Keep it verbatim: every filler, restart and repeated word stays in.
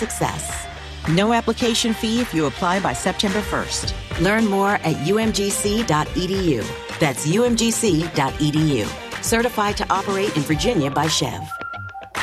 success. No application fee if you apply by September first. Learn more at U M G C dot E D U. That's U M G C dot E D U. Certified to operate in Virginia by Chev.